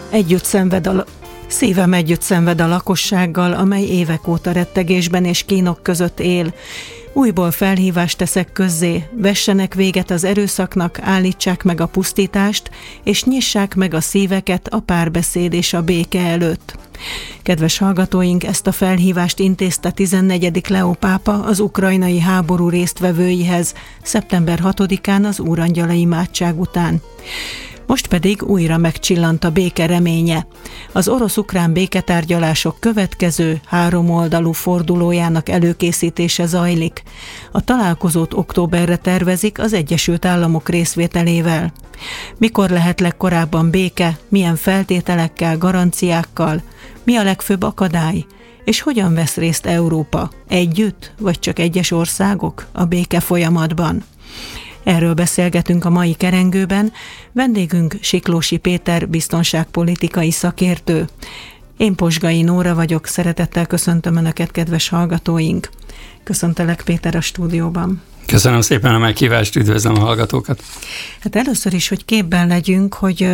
Szívem együtt szenved a lakossággal, amely évek óta rettegésben és kínok között él. Újból felhívást teszek közzé, vessenek véget az erőszaknak, állítsák meg a pusztítást, és nyissák meg a szíveket a párbeszéd és a béke előtt. Kedves hallgatóink, ezt a felhívást intézte 14. Leó pápa az ukrajnai háború résztvevőihez, szeptember 6-án az Úrangyala imádság után. Most pedig újra megcsillant a béke reménye. Az orosz-ukrán béketárgyalások következő háromoldalú fordulójának előkészítése zajlik. A találkozót októberre tervezik az Egyesült Államok részvételével. Mikor lehet legkorábban béke, milyen feltételekkel, garanciákkal, mi a legfőbb akadály, és hogyan vesz részt Európa? Együtt, vagy csak egyes országok a béke folyamatban? Erről beszélgetünk a mai kerengőben. Vendégünk Siklósi Péter biztonságpolitikai szakértő. Én Posgai Nóra vagyok, szeretettel köszöntöm Önöket, kedves hallgatóink. Köszöntelek, Péter, a stúdióban. Köszönöm szépen a meghívást, üdvözlöm a hallgatókat. Hát először is, hogy képben legyünk, hogy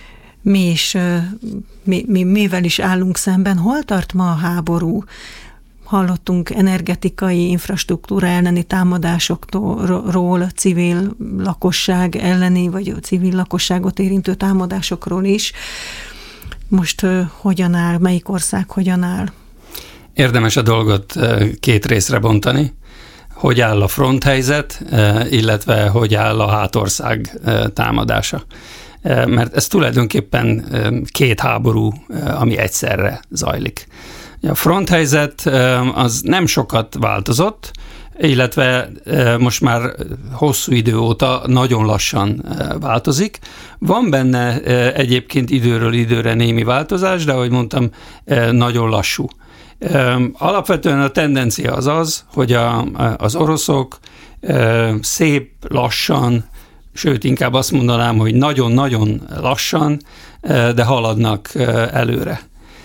mivel is állunk szemben, hol tart ma a háború? Hallottunk energetikai infrastruktúra elleni támadásokról, civil lakosság elleni, vagy a civil lakosságot érintő támadásokról is. Most hogyan áll, melyik ország hogyan áll? Érdemes a dolgot két részre bontani. Hogy áll a fronthelyzet, illetve hogy áll a hátország támadása. Mert ez tulajdonképpen két háború, ami egyszerre zajlik. A fronthelyzet az nem sokat változott, illetve most már hosszú idő óta nagyon lassan változik. Van benne egyébként időről időre némi változás, de ahogy mondtam, nagyon lassú. Alapvetően a tendencia az, hogy az oroszok szép lassan, sőt inkább azt mondanám, hogy nagyon-nagyon lassan, de haladnak előre.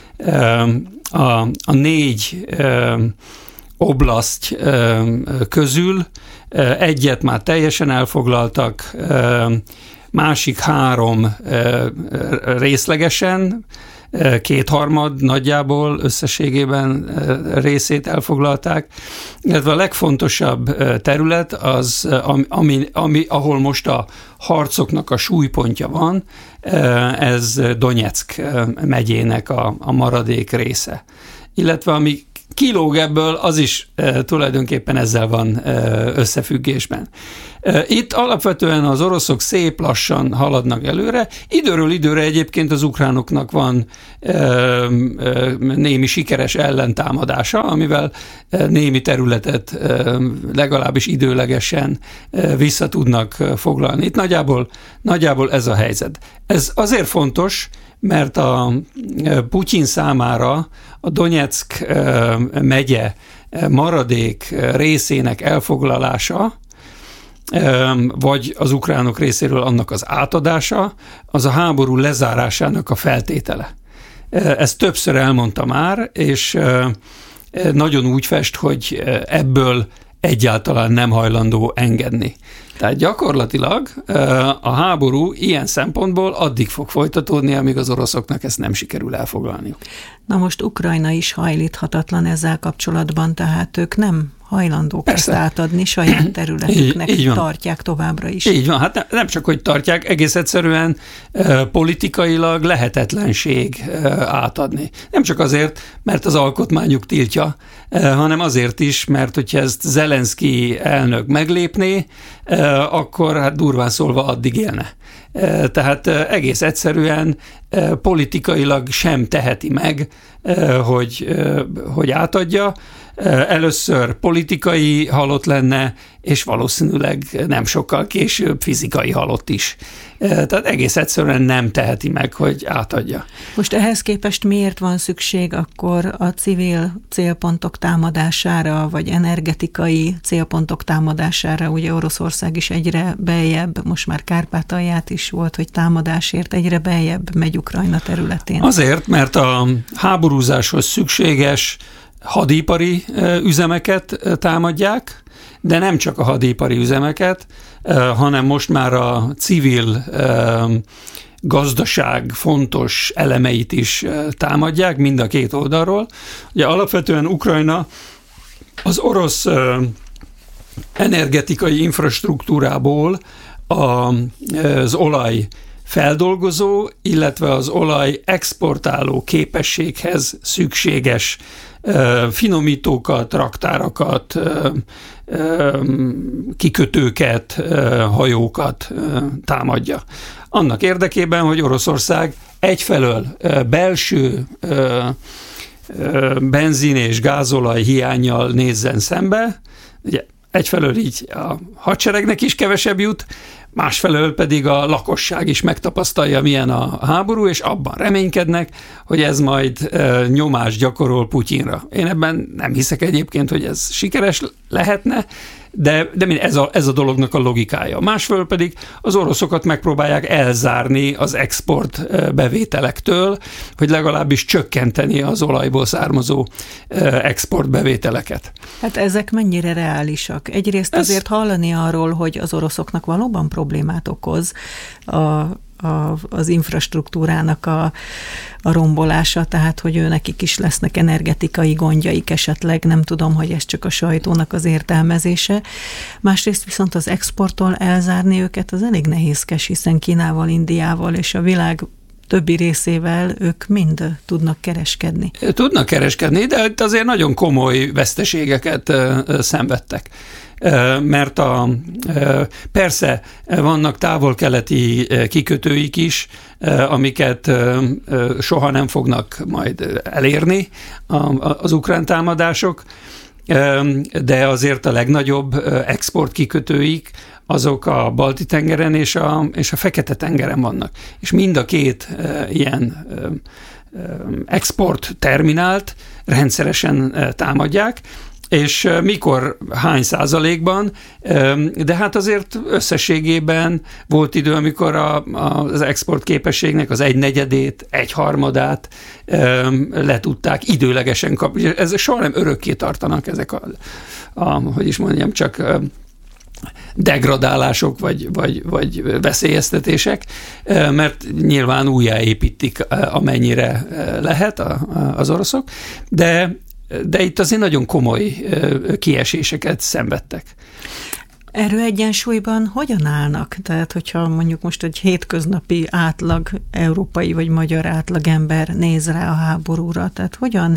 A négy oblaszt közül egyet már teljesen elfoglaltak, másik három részlegesen, kétharmad nagyjából összességében részét elfoglalták, illetve a legfontosabb terület az, ahol most a harcoknak a súlypontja van, ez Donyeck megyének a maradék része. Illetve ami kilóg ebből, az is tulajdonképpen ezzel van összefüggésben. Itt alapvetően az oroszok szép lassan haladnak előre, időről időre egyébként az ukránoknak van némi sikeres ellentámadása, amivel némi területet legalábbis időlegesen vissza tudnak foglalni. Itt nagyjából ez a helyzet. Ez azért fontos, mert a Putyin számára a Donyeck megye maradék részének elfoglalása, vagy az ukránok részéről annak az átadása, az a háború lezárásának a feltétele. Ezt többször elmondta már, és nagyon úgy fest, hogy ebből egyáltalán nem hajlandó engedni. Tehát gyakorlatilag a háború ilyen szempontból addig fog folytatódni, amíg az oroszoknak ezt nem sikerül elfoglalniuk. Na most Ukrajna is hajlíthatatlan ezzel kapcsolatban, tehát ők nem hajlandók ezt átadni saját területüknek, így tartják továbbra is. Így van, hát nem csak, hogy tartják, egész egyszerűen politikailag lehetetlenség átadni. Nem csak azért, mert az alkotmányuk tiltja, hanem azért is, mert hogyha ezt Zelenszky elnök meglépné, akkor hát durván szólva addig élne. Tehát egész egyszerűen politikailag sem teheti meg, hogy átadja. Először politikai halott lenne, és valószínűleg nem sokkal később fizikai halott is. Tehát egész egyszerűen nem teheti meg, hogy átadja. Most ehhez képest miért van szükség akkor a civil célpontok támadására, vagy energetikai célpontok támadására? Ugye Oroszország is egyre beljebb, most már Kárpátalját is volt, hogy támadásért egyre beljebb megy Ukrajna területén. Azért, mert a háborúzáshoz szükséges hadipari üzemeket támadják, de nem csak a hadipari üzemeket, hanem most már a civil gazdaság fontos elemeit is támadják mind a két oldalról. Ugye alapvetően Ukrajna az orosz energetikai infrastruktúrából az olaj feldolgozó, illetve az olaj exportáló képességhez szükséges finomítókat, raktárakat, kikötőket, hajókat támadja. Annak érdekében, hogy Oroszország egyfelől belső benzin és gázolaj hiánnyal nézzen szembe, ugye egyfelől így a hadseregnek is kevesebb jut, másfelől pedig a lakosság is megtapasztalja, milyen a háború, és abban reménykednek, hogy ez majd nyomást gyakorol Putyinra. Én ebben nem hiszek egyébként, hogy ez sikeres lehetne, de ez a dolognak a logikája. Másfelől pedig az oroszokat megpróbálják elzárni az export bevételektől, hogy legalábbis csökkenteni az olajból származó exportbevételeket. Hát ezek mennyire reálisak? Egyrészt azért hallani arról, hogy az oroszoknak valóban problémát okoz az infrastruktúrának a rombolása, tehát hogy nekik is lesznek energetikai gondjaik esetleg, nem tudom, hogy ez csak a sajtónak az értelmezése. Másrészt viszont az exporttól elzárni őket az elég nehézkes, hiszen Kínával, Indiával és a világ többi részével ők mind tudnak kereskedni. Tudnak kereskedni, de azért nagyon komoly veszteségeket szenvedtek. Mert persze vannak távol-keleti kikötőik is, amiket soha nem fognak majd elérni az ukrán támadások, de azért a legnagyobb exportkikötőik azok a Balti-tengeren és a Fekete-tengeren vannak. És mind a két ilyen exportterminált rendszeresen támadják, és mikor, hány százalékban, de hát azért összességében volt idő, amikor az export képességnek az 1/4, 1/3 le tudták időlegesen kapni. Ez soha nem örökké tartanak ezek hogy is mondjam, csak degradálások vagy veszélyeztetések, mert nyilván újjáépítik, amennyire lehet az oroszok, de itt azért nagyon komoly kieséseket szenvedtek. Erőegyensúlyban hogyan állnak? Tehát, hogyha mondjuk most egy hétköznapi átlag, európai vagy magyar átlagember néz rá a háborúra, tehát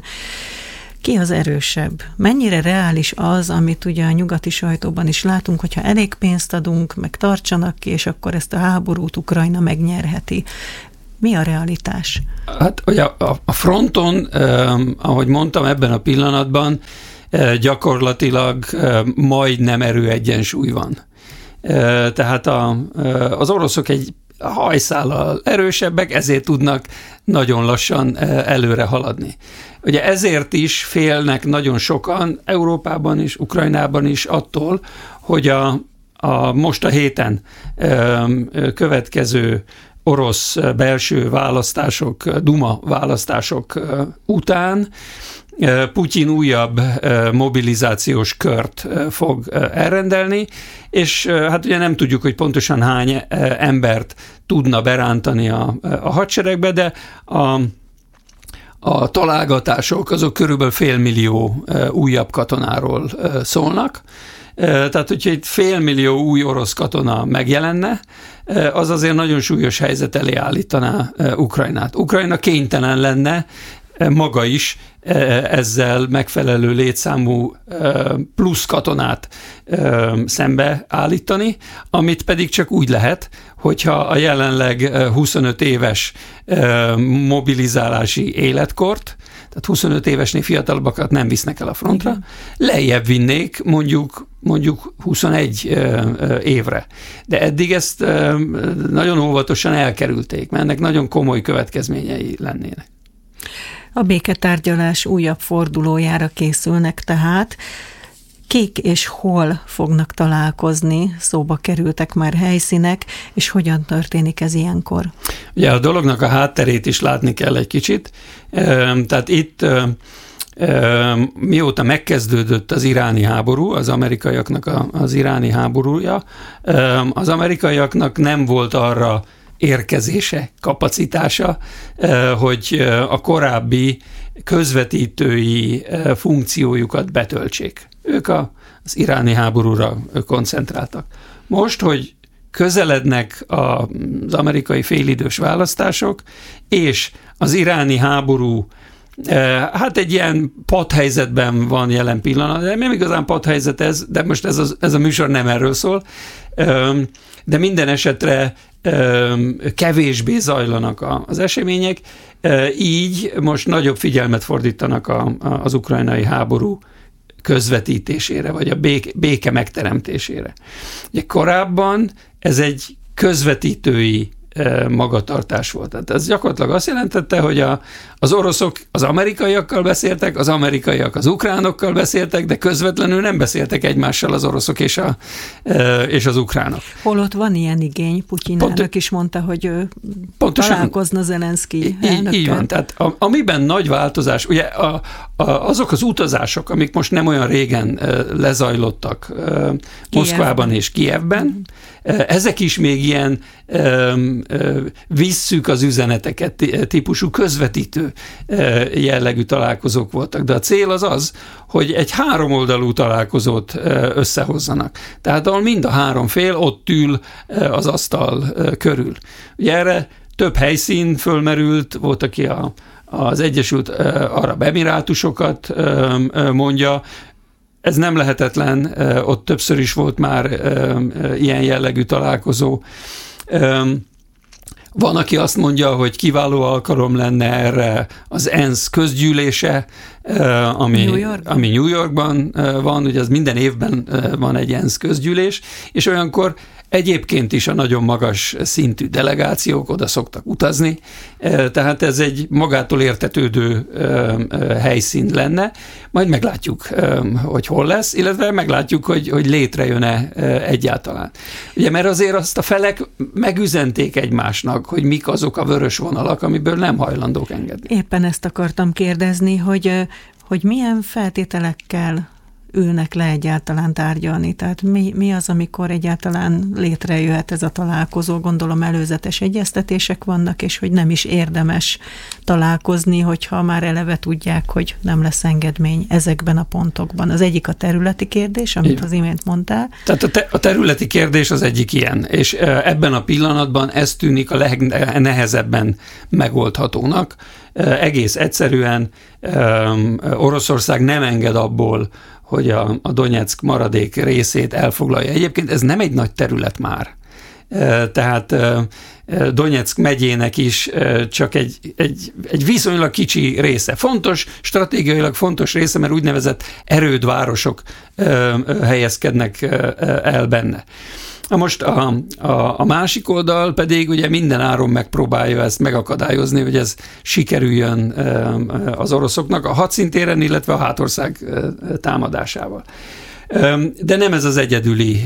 ki az erősebb? Mennyire reális az, amit ugye a nyugati sajtóban is látunk, hogyha elég pénzt adunk, meg tartsanak ki, és akkor ezt a háborút Ukrajna megnyerheti. Mi a realitás? Hát ugye a fronton, ahogy mondtam, ebben a pillanatban gyakorlatilag majdnem erőegyensúly van. Tehát az oroszok egy hajszállal erősebbek, ezért tudnak nagyon lassan előre haladni. Ugye ezért is félnek nagyon sokan Európában is, Ukrajnában is attól, hogy most a héten következő orosz belső választások, Duma választások után Putyin újabb mobilizációs kört fog elrendelni, és hát ugye nem tudjuk, hogy pontosan hány embert tudna berántani a hadseregbe, de a találgatások azok körülbelül 500 000 újabb katonáról szólnak. Tehát, hogyha itt 500 000 új orosz katona megjelenne, az azért nagyon súlyos helyzet elé állítaná Ukrajnát. Ukrajna kénytelen lenne maga is ezzel megfelelő létszámú plusz katonát szembe állítani, amit pedig csak úgy lehet, hogyha a jelenleg 25 éves mobilizálási életkort, tehát 25 évesnél fiatalabbakat nem visznek el a frontra, lejjebb vinnék mondjuk 21 évre. De eddig ezt nagyon óvatosan elkerülték, mert ennek nagyon komoly következményei lennének. A béketárgyalás újabb fordulójára készülnek tehát. Kik és hol fognak találkozni, szóba kerültek már helyszínek, és hogyan történik ez ilyenkor? Ugye a dolognak a hátterét is látni kell egy kicsit. Tehát itt mióta megkezdődött az iráni háború, az amerikaiaknak az iráni háborúja, az amerikaiaknak nem volt arra érkezése, kapacitása, hogy a korábbi közvetítői funkciójukat betöltsék. Ők az iráni háborúra koncentráltak. Most, hogy közelednek az amerikai félidős választások, és az iráni háború hát egy ilyen padhelyzetben van jelen pillanat, de nem igazán padhelyzet ez, de most ez a műsor nem erről szól, de minden esetre kevésbé zajlanak az események, így most nagyobb figyelmet fordítanak az ukrajnai háború közvetítésére, vagy a béke megteremtésére. Ugye korábban ez egy közvetítői magatartás volt. Tehát ez gyakorlatilag azt jelentette, hogy az oroszok az amerikaiakkal beszéltek, az amerikaiak az ukránokkal beszéltek, de közvetlenül nem beszéltek egymással az oroszok és az ukránok. Holott van ilyen igény, Putyin elnök is mondta, hogy ő találkozna Zelenszky elnökkel. Így van, tehát amiben nagy változás, ugye azok az utazások, amik most nem olyan régen lezajlottak Moszkvában és Kijevben, ezek is még ilyen visszük az üzeneteket típusú közvetítő jellegű találkozók voltak. De a cél az, hogy egy háromoldalú találkozót összehozzanak. Tehát ahol mind a három fél ott ül az asztal körül. Ugye erre több helyszín fölmerült, volt, aki az Egyesült Arab Emirátusokat mondja. Ez nem lehetetlen, ott többször is volt már ilyen jellegű találkozó. Van, aki azt mondja, hogy kiváló alkalom lenne erre az ENSZ közgyűlése, ami New Yorkban van, ugye az minden évben van egy ENSZ közgyűlés, és olyankor egyébként is a nagyon magas szintű delegációk oda szoktak utazni, tehát ez egy magától értetődő helyszín lenne, majd meglátjuk, hogy hol lesz, illetve meglátjuk, hogy létrejön-e egyáltalán. Ugye, mert azért azt a felek megüzenték egymásnak, hogy mik azok a vörös vonalak, amiből nem hajlandók engedni. Éppen ezt akartam kérdezni, hogy milyen feltételekkel ülnek le egyáltalán tárgyalni. Tehát mi az, amikor egyáltalán létrejöhet ez a találkozó? Gondolom előzetes egyeztetések vannak, és hogy nem is érdemes találkozni, hogyha már eleve tudják, hogy nem lesz engedmény ezekben a pontokban. Az egyik a területi kérdés, amit az imént mondtál. Tehát a területi kérdés az egyik ilyen, és ebben a pillanatban ez tűnik a legnehezebben megoldhatónak. Egész egyszerűen Oroszország nem enged abból, hogy a Donyeck maradék részét elfoglalja. Egyébként ez nem egy nagy terület már. Tehát Donyeck megyének is csak egy viszonylag kicsi része. Fontos, stratégiailag fontos része, mert úgynevezett erődvárosok helyezkednek el benne. Most a másik oldal pedig ugye minden áron megpróbálja ezt megakadályozni, hogy ez sikerüljön az oroszoknak a hadszintéren, illetve a hátország támadásával. De nem ez az egyedüli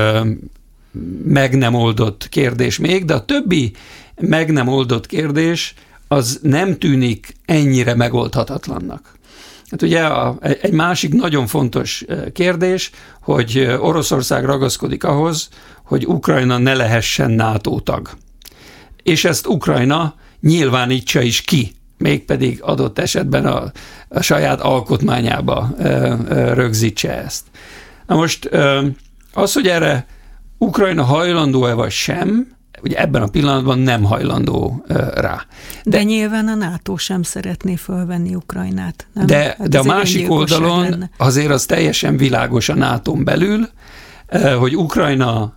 meg nem oldott kérdés még, de a többi meg nem oldott kérdés az nem tűnik ennyire megoldhatatlannak. Hát ugye egy másik nagyon fontos kérdés, hogy Oroszország ragaszkodik ahhoz, hogy Ukrajna ne lehessen NATO tag. És ezt Ukrajna nyilvánítsa is ki, mégpedig adott esetben a saját alkotmányába rögzítse ezt. Na most az, hogy erre Ukrajna hajlandó-e vagy sem, ugye ebben a pillanatban nem hajlandó rá. De nyilván a NATO sem szeretné fölvenni Ukrajnát. Nem? De a másik oldalon azért az teljesen világos a NATO-n belül, hogy Ukrajna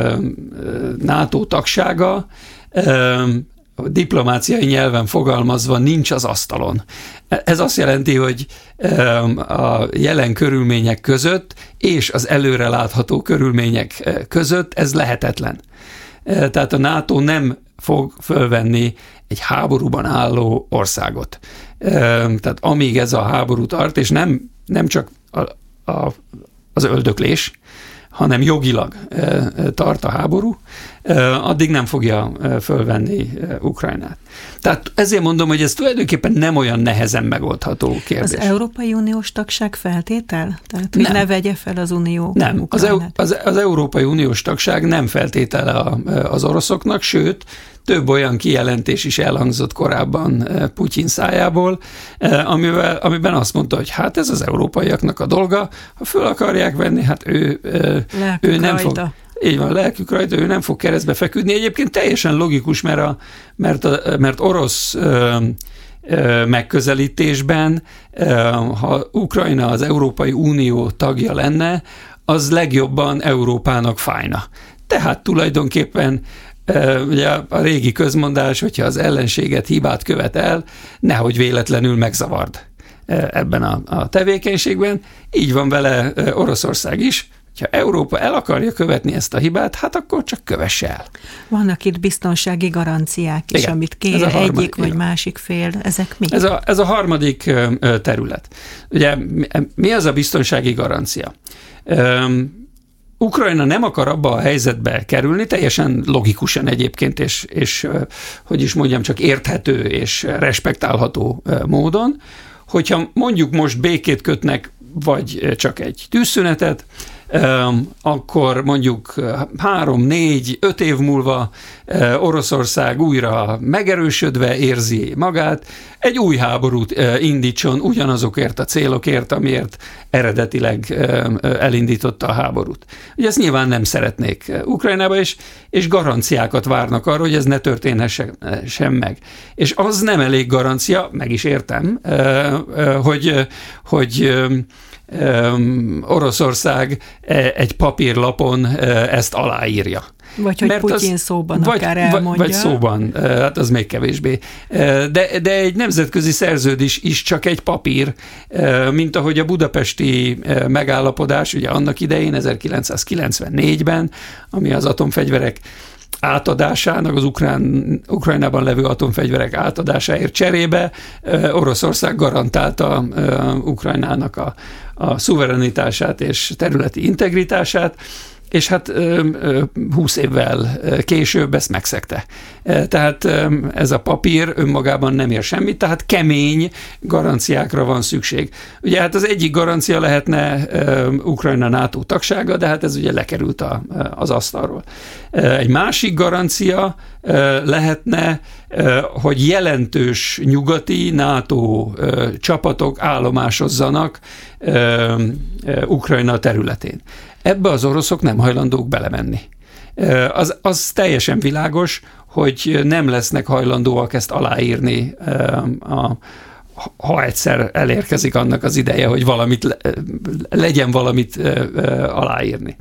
NATO tagsága diplomáciai nyelven fogalmazva nincs az asztalon. Ez azt jelenti, hogy a jelen körülmények között és az előrelátható körülmények között ez lehetetlen. Tehát a NATO nem fog fölvenni egy háborúban álló országot. Tehát amíg ez a háború tart, és nem csak az öldöklés, hanem jogilag tart a háború, addig nem fogja fölvenni Ukrajnát. Tehát ezért mondom, hogy ez tulajdonképpen nem olyan nehezen megoldható kérdés. Az Európai Uniós tagság feltétel? Tehát, hogy ne vegye fel az Unió Nem, Ukrajnát? az Európai Uniós tagság nem feltétele az oroszoknak, sőt, több olyan kijelentés is elhangzott korábban Putyin szájából, amiben azt mondta, hogy hát ez az európaiaknak a dolga, ha föl akarják venni, hát ő nem fog. Így van, lelkük rajta, ő nem fog keresztbe feküdni. Egyébként teljesen logikus, mert orosz megközelítésben, ha Ukrajna az Európai Unió tagja lenne, az legjobban Európának fájna. Tehát tulajdonképpen ugye a régi közmondás, hogyha az ellenséget hibát követ el, nehogy véletlenül megzavard ebben a tevékenységben. Így van vele Oroszország is. Ha Európa el akarja követni ezt a hibát, hát akkor csak kövesse el. Vannak itt biztonsági garanciák is, igen, amit kér egyik vagy másik fél. Ezek mi? Ez a harmadik terület. Ugye mi az a biztonsági garancia? Ukrajna nem akar abba a helyzetbe kerülni, teljesen logikusan egyébként, és hogy is mondjam, csak érthető és respektálható módon, hogyha mondjuk most békét kötnek, vagy csak egy tűzszünetet, akkor mondjuk 3, 4, 5 év múlva Oroszország újra megerősödve érzi magát, egy új háborút indítson ugyanazokért a célokért, amiért eredetileg elindította a háborút. Ugye ezt nyilván nem szeretnék Ukrajnába, és garanciákat várnak arra, hogy ez ne történhessen meg. És az nem elég garancia, meg is értem, hogy Oroszország egy papírlapon ezt aláírja. Vagy hogy Putyin szóban akár elmondja. Vagy szóban, hát az még kevésbé. De egy nemzetközi szerződés is csak egy papír, mint ahogy a budapesti megállapodás, ugye annak idején 1994-ben, ami az atomfegyverek átadásának, az Ukrajnában levő atomfegyverek átadásáért cserébe Oroszország garantálta Ukrajnának a szuverenitását és területi integritását, és hát 20 évvel később ezt megszegte. Tehát ez a papír önmagában nem ér semmit, tehát kemény garanciákra van szükség. Ugye hát az egyik garancia lehetne Ukrajna NATO tagsága, de hát ez ugye lekerült az asztalról. Egy másik garancia lehetne, hogy jelentős nyugati NATO csapatok állomásozzanak Ukrajna területén. Ebbe az oroszok nem hajlandók belemenni. Az teljesen világos, hogy nem lesznek hajlandóak ezt aláírni, ha egyszer elérkezik annak az ideje, hogy legyen valamit aláírni.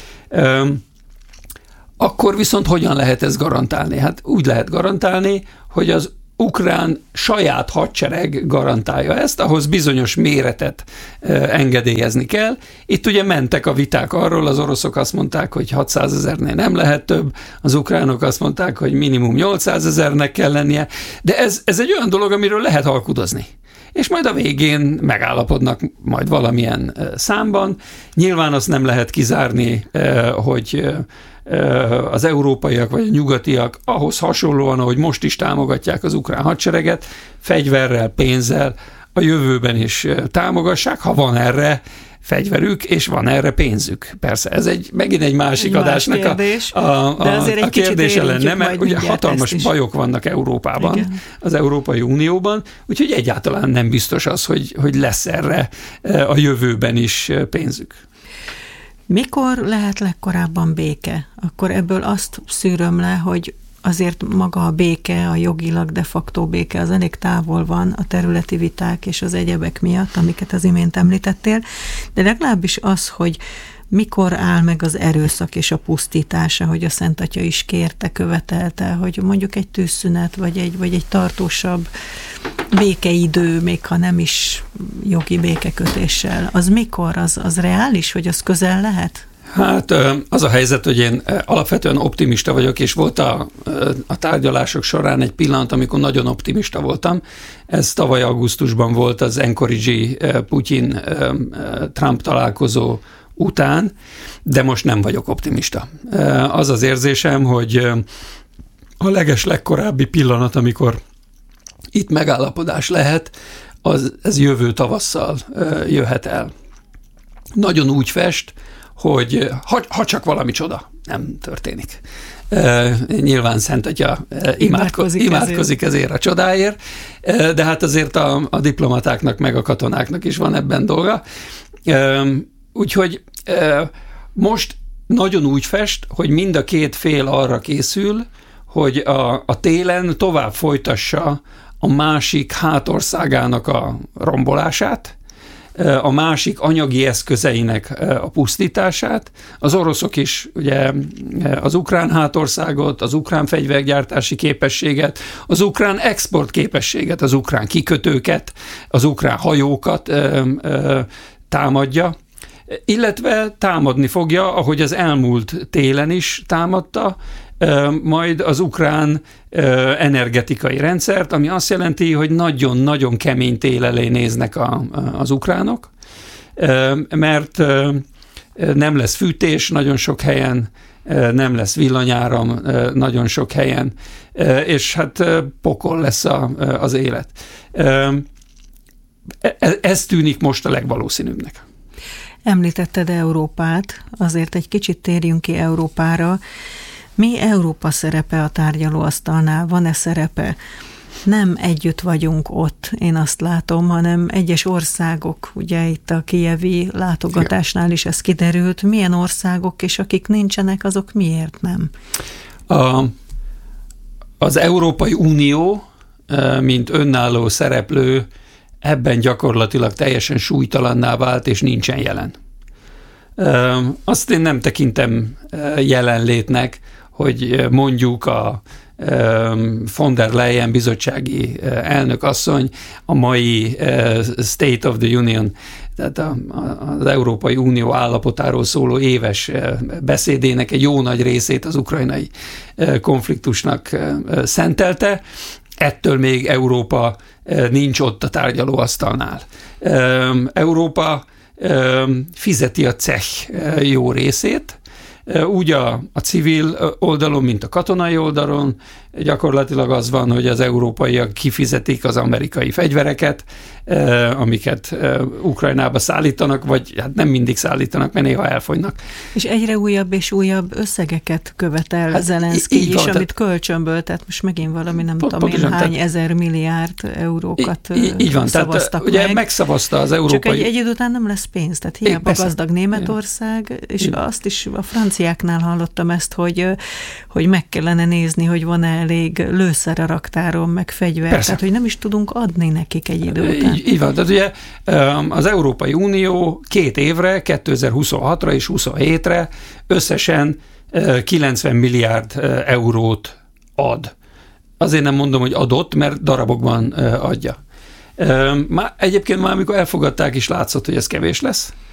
Akkor viszont hogyan lehet ezt garantálni? Hát úgy lehet garantálni, hogy az ukrán saját hadsereg garantálja ezt, ahhoz bizonyos méretet engedélyezni kell. Itt ugye mentek a viták arról, az oroszok azt mondták, hogy 600 000-nél nem lehet több, az ukránok azt mondták, hogy minimum 800 000-nek kell lennie, de ez egy olyan dolog, amiről lehet alkudozni. És majd a végén megállapodnak majd valamilyen számban. Nyilván azt nem lehet kizárni, hogy az európaiak vagy a nyugatiak ahhoz hasonlóan, ahogy most is támogatják az ukrán hadsereget, fegyverrel, pénzzel a jövőben is támogassák, ha van erre fegyverük, és van erre pénzük. Persze, ez megint egy másik adásnak a kérdése lenne, mert ugye hatalmas bajok vannak Európában, igen, az Európai Unióban, úgyhogy egyáltalán nem biztos az, hogy lesz erre a jövőben is pénzük. Mikor lehet legkorábban béke? Akkor ebből azt szűröm le, hogy azért maga a béke, a jogilag de facto béke az elég távol van a területi viták és az egyebek miatt, amiket az imént említettél, de legalábbis az, hogy mikor áll meg az erőszak és a pusztítása, hogy a Szent Atya is kérte, követelte, hogy mondjuk egy tűzszünet, vagy egy tartósabb békeidő, még ha nem is jogi békekötéssel, az mikor? Az reális, hogy az közel lehet? Hát az a helyzet, hogy én alapvetően optimista vagyok, és volt a tárgyalások során egy pillanat, amikor nagyon optimista voltam. Ez tavaly augusztusban volt az Anchorage-i Putyin-Trump találkozó után, de most nem vagyok optimista. Az az érzésem, hogy a legkorábbi pillanat, amikor itt megállapodás lehet, ez jövő tavasszal jöhet el. Nagyon úgy fest, hogy ha csak valami csoda nem történik. Nyilván Szent Atya imádkozik ezért a csodáért, de hát azért a diplomatáknak meg a katonáknak is van ebben dolga. Úgyhogy most nagyon úgy fest, hogy mind a két fél arra készül, hogy a télen tovább folytassa a másik hátországának a rombolását, a másik anyagi eszközeinek a pusztítását. Az oroszok is ugye az ukrán hátországot, az ukrán fegyvergyártási képességet, az ukrán export képességet, az ukrán kikötőket, az ukrán hajókat támadja, illetve támadni fogja, ahogy az elmúlt télen is támadta, majd az ukrán energetikai rendszert, ami azt jelenti, hogy nagyon-nagyon kemény tél elé néznek az ukránok, mert nem lesz fűtés nagyon sok helyen, nem lesz villanyáram nagyon sok helyen, és hát pokol lesz az élet. Ez tűnik most a legvalószínűbbnek. Említetted Európát, azért egy kicsit térjünk ki Európára. Mi Európa szerepe a tárgyalóasztalnál? Van-e szerepe? Nem együtt vagyunk ott, én azt látom, hanem egyes országok, ugye itt a kijevi látogatásnál is ez kiderült. Milyen országok, és akik nincsenek, azok miért nem? Az Európai Unió, mint önálló szereplő, ebben gyakorlatilag teljesen súlytalanná vált, és nincsen jelen. Azt én nem tekintem jelenlétnek, hogy mondjuk a von der Leyen bizottsági elnök asszony a mai State of the Union, tehát az Európai Unió állapotáról szóló éves beszédének egy jó nagy részét az ukrajnai konfliktusnak szentelte. Ettől még Európa nincs ott a tárgyalóasztalnál. Európa fizeti a cech jó részét, úgy a civil oldalon, mint a katonai oldalon. Gyakorlatilag az van, hogy az európaiak kifizetik az amerikai fegyvereket, amiket Ukrajnába szállítanak, vagy hát nem mindig szállítanak, mert néha elfogynak. És egyre újabb és újabb összegeket követel Zelenszky is, amit kölcsönből, tehát most megint valami nem tudom én hány ezer milliárd eurókat így van, szavaztak tehát, ugye megszavazta az európai... Csak egy idő után nem lesz pénz, tehát hiába gazdag Németország, és azt is a franciáknál hallottam ezt, hogy meg kellene nézni, hogy van-e elég lőszer a raktáron, meg fegyver, tehát hogy nem is tudunk adni nekik egy idő után. Így van, tehát ugye az Európai Unió 2 évre, 2026-ra és 27-re összesen 90 milliárd eurót ad. Azért nem mondom, hogy adott, mert darabokban adja. Egyébként már amikor elfogadták is látszott, hogy ez kevés lesz.